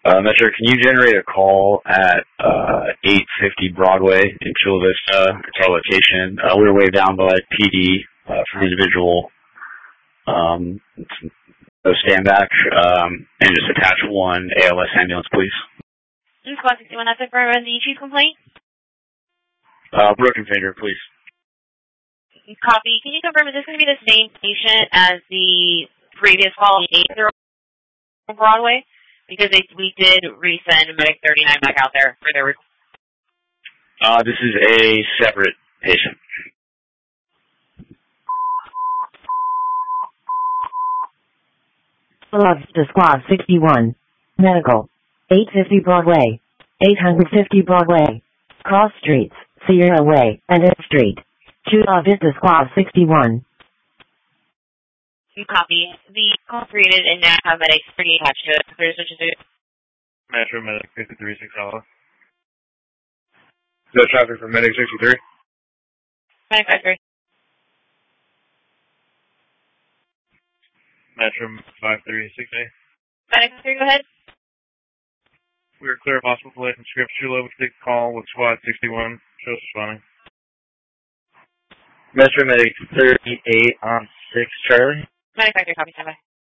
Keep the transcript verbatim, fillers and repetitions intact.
Uh, Metro, can you generate a call at uh, eight fifty Broadway in Chula Vista? It's our location. Uh, we're way down by P D uh, for individual. Um, no stand back. Um, and just attach one A L S ambulance, please. Squad sixty-one, that's it for the chief complaint? Uh, broken finger, please. Copy. Can you confirm, is this going to be the same patient as the previous call on Broadway? Because they, we did resend Medic thirty-nine back out there for their... Uh, this is a separate patient. Chula Vista Squad sixty-one. Medical. eight fifty Broadway. eight fifty Broadway. Cross Streets, Sierra Way, and F Street. Chula Vista Squad sixty-one. Copy. The call created and now have Medic thirty attached to it. There's such a do. Metro Medic fifty-three six Alpha. No traffic for Medic sixty-three. Medic fifty-three. Metro five three six A. Medic fifty-three, go ahead. We are clear of hospital place and script Chula. We take call with squad sixty-one. Show us responding. Metro Medic thirty-eight on six Charlie. Medic fifty-three, copy, stand by.